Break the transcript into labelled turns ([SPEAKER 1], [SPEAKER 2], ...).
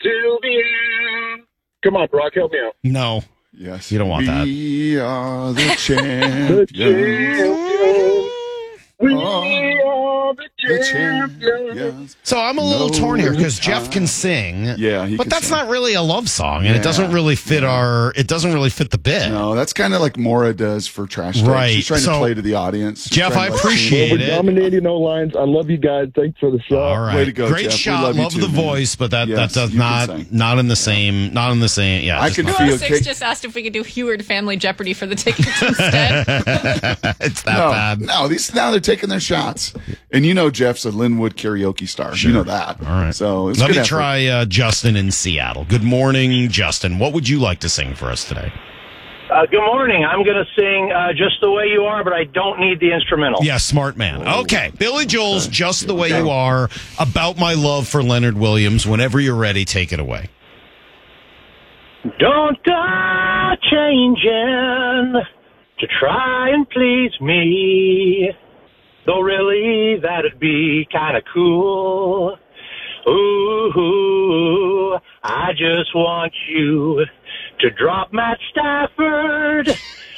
[SPEAKER 1] till the end. Come on, Brock, help me out.
[SPEAKER 2] No.
[SPEAKER 3] Yes.
[SPEAKER 2] You don't want that.
[SPEAKER 3] We are the champions.
[SPEAKER 1] The champions. We are the
[SPEAKER 3] The
[SPEAKER 1] champions.
[SPEAKER 3] champions.
[SPEAKER 2] So I'm a little torn here because Jeff can sing.
[SPEAKER 3] Yeah, he
[SPEAKER 2] but
[SPEAKER 3] can
[SPEAKER 2] that's
[SPEAKER 3] sing.
[SPEAKER 2] not really a love song, and it doesn't really fit it doesn't really fit the bit.
[SPEAKER 3] No, that's kind of like Maura does for Trash Talk.
[SPEAKER 2] Right.
[SPEAKER 3] She's trying
[SPEAKER 2] So,
[SPEAKER 3] to play to the audience. She's
[SPEAKER 2] Jeff,
[SPEAKER 3] trying
[SPEAKER 2] I
[SPEAKER 3] to
[SPEAKER 2] appreciate
[SPEAKER 1] We're
[SPEAKER 2] it.
[SPEAKER 1] dominating, no lines. I love you guys. Thanks for the show.
[SPEAKER 2] All right.
[SPEAKER 3] Way to go,
[SPEAKER 2] Great
[SPEAKER 3] Jeff. We
[SPEAKER 2] shot.
[SPEAKER 3] love you
[SPEAKER 2] Love
[SPEAKER 3] too,
[SPEAKER 2] the
[SPEAKER 3] man.
[SPEAKER 2] voice, but that
[SPEAKER 3] Yes,
[SPEAKER 2] does
[SPEAKER 3] you
[SPEAKER 2] not
[SPEAKER 3] can sing.
[SPEAKER 2] not in the same Yeah.
[SPEAKER 3] I
[SPEAKER 2] just
[SPEAKER 3] can
[SPEAKER 2] not-
[SPEAKER 3] feel
[SPEAKER 4] Six
[SPEAKER 3] Kate.
[SPEAKER 4] just asked if we could do Heward Family Jeopardy for the tickets instead.
[SPEAKER 2] it's that bad.
[SPEAKER 3] No, now they're taking their shots. And you know Jeff's a Linwood karaoke star.
[SPEAKER 2] Sure.
[SPEAKER 3] You know that.
[SPEAKER 2] All right.
[SPEAKER 3] So it's
[SPEAKER 2] let
[SPEAKER 3] good
[SPEAKER 2] me
[SPEAKER 3] effort.
[SPEAKER 2] try Justin in Seattle. Good morning, Justin. What would you like to sing for us today?
[SPEAKER 5] Good morning. I'm going to sing Just the Way You Are, but I don't need the instrumental.
[SPEAKER 2] Yeah, smart man. Okay. Billy Joel's Just the Way You Are, about my love for Leonard Williams. Whenever you're ready, take it away.
[SPEAKER 5] Don't go changing to try and please me, though really that'd be kind of cool. Ooh, I just want you to drop Matt Stafford